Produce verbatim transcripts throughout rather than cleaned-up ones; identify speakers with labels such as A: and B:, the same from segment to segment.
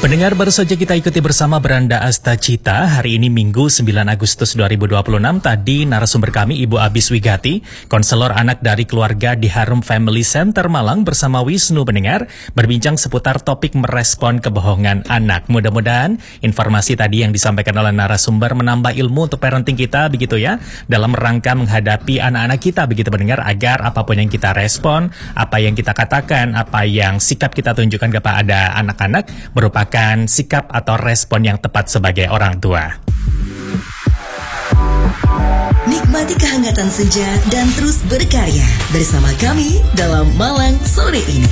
A: Pendengar, baru saja kita ikuti bersama Beranda Astacita. Hari ini Minggu sembilan Agustus dua ribu dua puluh enam. Tadi narasumber kami Ibu Abis Wigati, konselor anak dari keluarga di Harum Family Center Malang bersama Wisnu pendengar, berbincang seputar topik merespon kebohongan anak. Mudah-mudahan informasi tadi yang disampaikan oleh narasumber menambah ilmu untuk parenting kita begitu ya, dalam rangka menghadapi anak-anak kita begitu pendengar, agar apapun yang kita respon, apa yang kita katakan, apa yang sikap kita tunjukkan kepada anak-anak merupakan sikap atau respon yang tepat sebagai orang tua.
B: Nikmati kehangatan senja dan terus berkarya bersama kami dalam Malang Sore ini.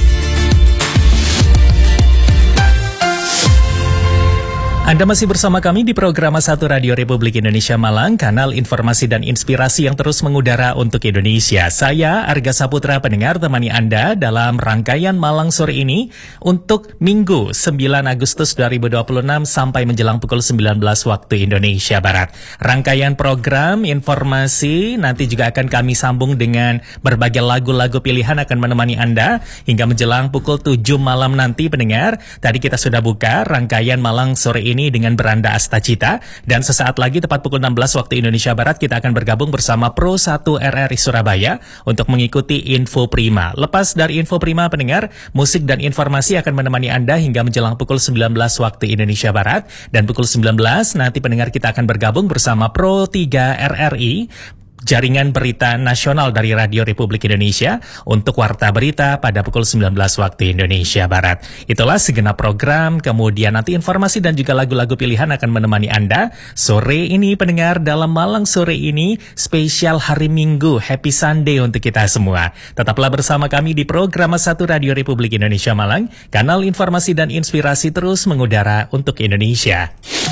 A: Anda masih bersama kami di program satu Radio Republik Indonesia Malang, kanal informasi dan inspirasi yang terus mengudara untuk Indonesia. Saya Arga Saputra pendengar temani Anda dalam rangkaian Malang Sore ini untuk Minggu sembilan Agustus dua ribu dua puluh enam sampai menjelang pukul sembilan belas waktu Indonesia Barat. Rangkaian program informasi nanti juga akan kami sambung dengan berbagai lagu-lagu pilihan akan menemani Anda hingga menjelang pukul tujuh malam nanti pendengar. Tadi kita sudah buka rangkaian Malang Sore ini ini dengan Beranda Astacita, dan sesaat lagi tepat pukul enam belas waktu Indonesia Barat kita akan bergabung bersama Pro satu R R I Surabaya untuk mengikuti Info Prima. Lepas dari Info Prima pendengar, musik dan informasi akan menemani Anda hingga menjelang pukul sembilan belas waktu Indonesia Barat, dan pukul sembilan belas nanti pendengar kita akan bergabung bersama Pro tiga R R I, Jaringan Berita Nasional dari Radio Republik Indonesia untuk Warta Berita pada pukul sembilan belas waktu Indonesia Barat. Itulah segenap program, kemudian nanti informasi dan juga lagu-lagu pilihan akan menemani Anda sore ini pendengar dalam Malang Sore ini, spesial hari Minggu, Happy Sunday untuk kita semua. Tetaplah bersama kami di program satu Radio Republik Indonesia Malang, kanal informasi dan inspirasi terus mengudara untuk Indonesia.